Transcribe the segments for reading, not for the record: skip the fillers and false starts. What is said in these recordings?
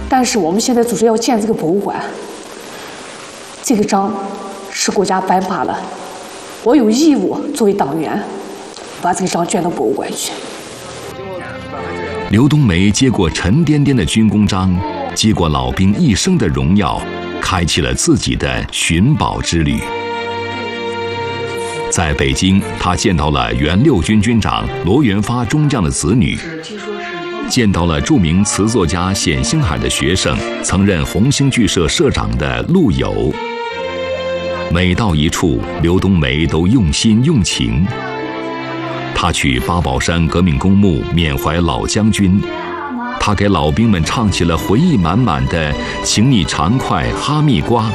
但是我们现在组织要建这个博物馆，这个章是国家颁发的，我有义务作为党员把这个章捐到博物馆去。 刘冬梅接过沉甸甸的军功章，接过老兵一生的荣耀，开启了自己的寻宝之旅。在北京，他见到了原六军军长罗元发中将的子女，见到了著名词作家冼星海的学生，曾任红星剧社社长的陆游。每到一处，刘冬梅都用心用情。他去八宝山革命公墓缅怀老将军，他给老兵们唱起了回忆满满的《请你常快哈密瓜》。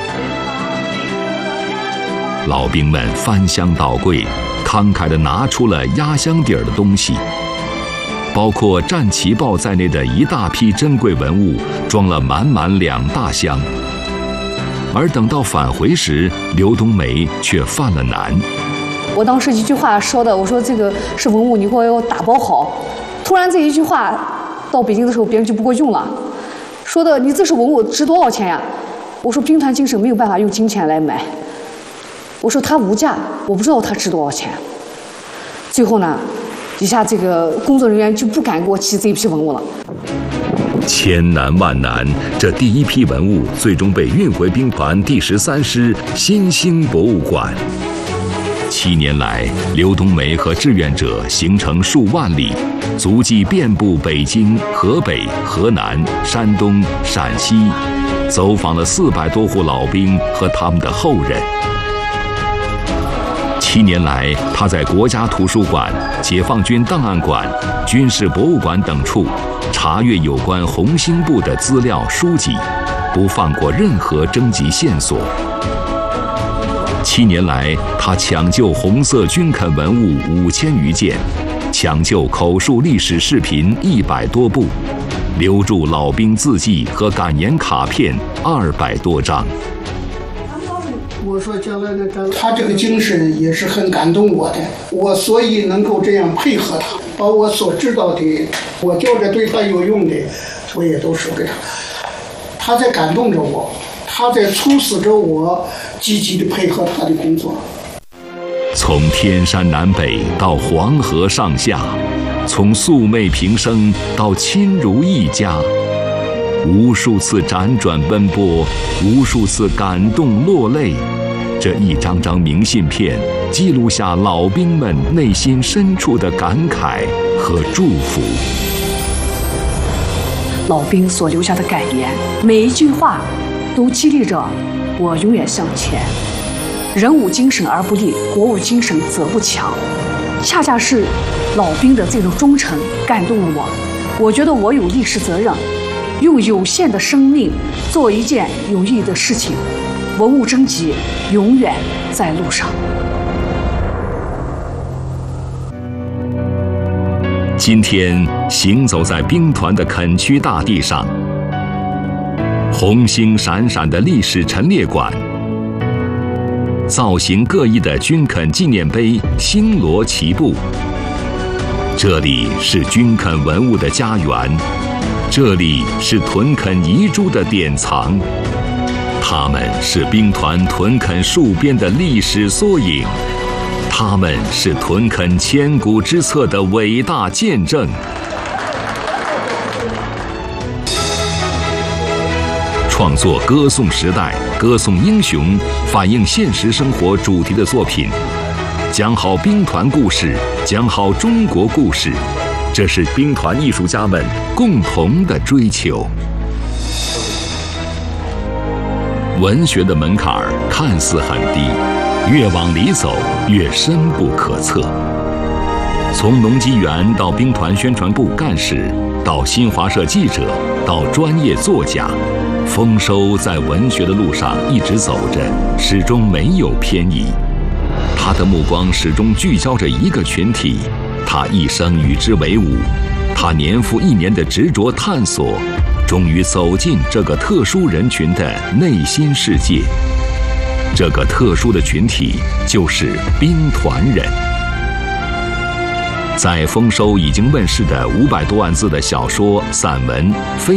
老兵们翻箱倒柜，慷慨地拿出了压箱底儿的东西，包括战旗报在内的一大批珍贵文物，装了满满2大箱。而等到返回时，刘冬梅却犯了难。 我当时一句话说的，我说这个是文物，你给我要打包好。突然这一句话到北京的时候，别人就不给我用了，说的你这是文物，值多少钱呀？我说兵团精神没有办法用金钱来买，我说它无价，我不知道它值多少钱。最后呢，底下这个工作人员就不敢给我提这一批文物了。 千难万难，这第一批文物最终被运回兵团第13师新兴博物馆。7年来，刘冬梅和志愿者行程数万里，足迹遍布北京、河北、河南、山东、陕西，走访了400多户老兵和他们的后人。7年来，他在国家图书馆、解放军档案馆、军事博物馆等处查阅有关红星部的资料书籍，不放过任何征集线索。7年来，他抢救红色军垦文物5000余件，抢救口述历史视频100多部，留住老兵字迹和感言卡片200多张。 我说将来他这个精神也是很感动我的，我所以能够这样配合他，把我所知道的，我觉着对他有用的，我也都说给他。他在感动着我，他在促使着我积极的配合他的工作。 从天山南北到黄河上下，从素昧平生到亲如一家，无数次辗转奔波，无数次感动落泪。这一张张明信片记录下老兵们内心深处的感慨和祝福。 老兵所留下的感言，每一句话都激励着我永远向前。人无精神而不立，国无精神则不强。恰恰是老兵的这种忠诚感动了我，我觉得我有历史责任，用有限的生命做一件有意义的事情。文物征集永远在路上。 今天行走在兵团的垦区大地上，红星闪闪的历史陈列馆，造型各异的军垦纪念碑星罗棋布。这里是军垦文物的家园，这里是屯垦遗珠的典藏，他们是兵团屯垦戍边的历史缩影，他们是屯垦千古之册的伟大见证。创作歌颂时代、歌颂英雄、反映现实生活主题的作品，讲好兵团故事，讲好中国故事，这是兵团艺术家们共同的追求。文学的门槛看似很低，越往里走越深不可测。从农机员到兵团宣传部干事，到新华社记者，到专业作家，丰收在文学的路上一直走着，始终没有偏移。他的目光始终聚焦着一个群体，他一生与之为伍，他年复一年的执着探索，终于走进这个特殊人群的内心世界。这个特殊的群体就是兵团人。在丰收已经问世的500多万字的小说、散文、非